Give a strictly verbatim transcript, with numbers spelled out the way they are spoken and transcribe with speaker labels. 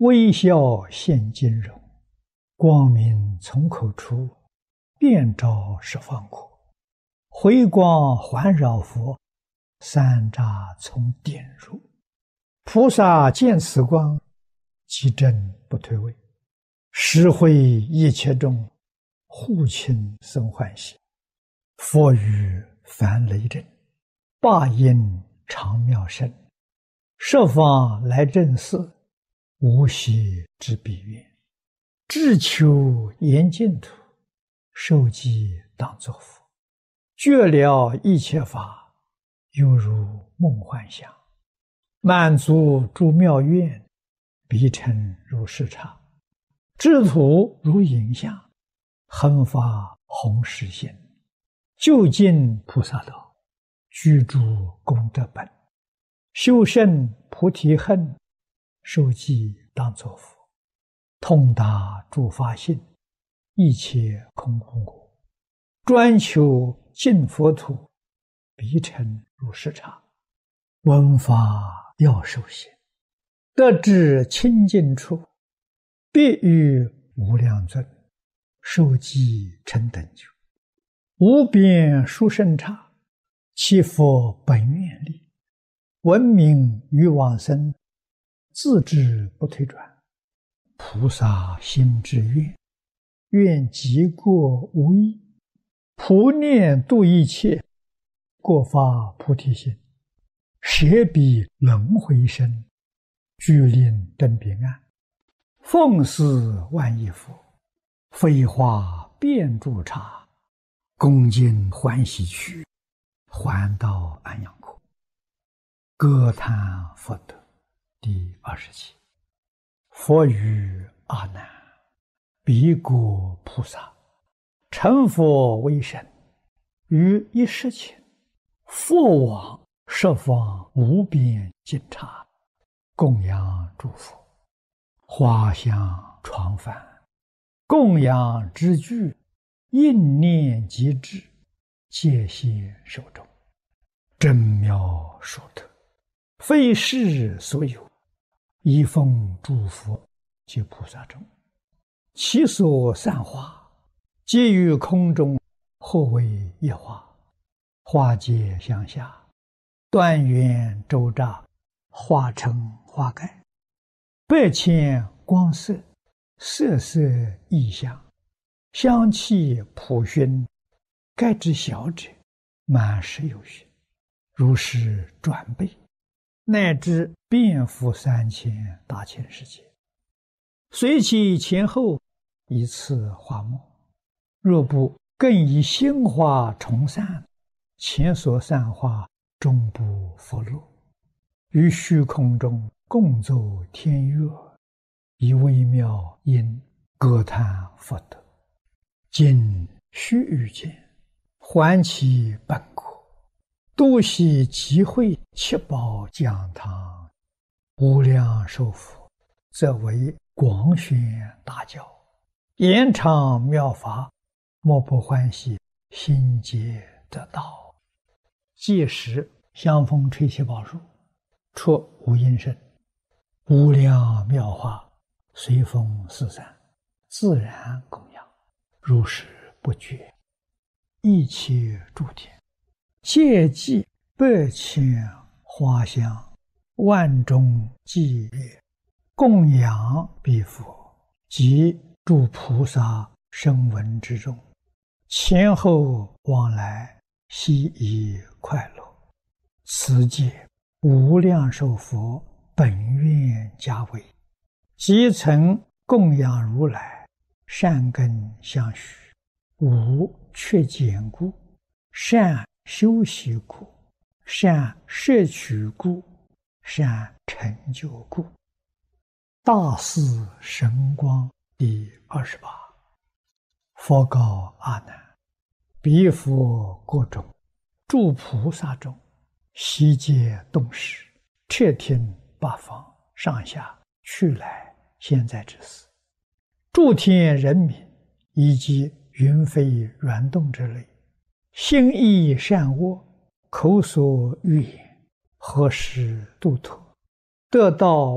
Speaker 1: 微笑现金容，光明从口出，遍照十方国。回光环绕佛，三匝从点入。菩萨见此光，即正不退位，实会一切众，护亲生欢喜。佛语凡雷震，霸音长妙声，设方来正寺，无息之彼愿。志求严净土，受记当作佛。觉了一切法，犹如梦幻想。满足诸妙愿，彼尘如视察。智土如影像，恒发弘誓心。究竟菩萨道，居住功德本。修胜菩提恨，受记当作佛。通达诸法性，一切空无我。专求净佛土，彼尘如视察。闻法要受行，得至清净处，必遇无量尊，受记成等觉。无边殊胜刹，其佛本愿力。闻名于往生，自知不退转。菩萨心之愿，愿极过无异。普念度一切，过发菩提心。舍彼轮回身，具令登彼岸。奉祀万亿佛，飞花遍诸刹。恭敬欢喜去，还到安养国。歌叹佛德第二十七。佛语阿难：彼国菩萨，成佛为身，于一时前，佛往十方无边尽刹，供养诸佛。花香床幡，供养之具，应念即至，戒谢手中。真妙殊特，非世所有，一奉诸佛及菩萨中。其所散花，皆于空中，或为一花。花结向下，端圆周匝，化成花盖。百千光色，色色异香，香气普熏，盖之小者，满十有余。如是转倍，乃至遍覆三千大千世界。随其前后，一次花末。若不更以新花重散，前所散花终不复落。于虚空中共奏天乐，以微妙音歌叹佛德。今须臾间，还其本国。度悉集会七宝讲堂，无量寿佛，则为广宣大教，延长妙法，莫不欢喜，心结得道。届时香风吹七宝树，出无音声，无量妙法随风四散，自然供养，如是不绝。一切诸天皆记百千花香，万众伎乐，供养彼佛及诸菩萨声闻之中，前后往来，悉以快乐。此界无量寿佛本愿家为，即曾供养如来，善根相续，无缺减故，善修习故，善摄取故，善成就故。大士神光第二十八。佛告阿难：彼佛国中，诸菩萨中，悉皆动识，彻听八方上下去来现在之事。诸天人民以及云飞软动之类，心意善恶，口所欲言，何时度脱，得到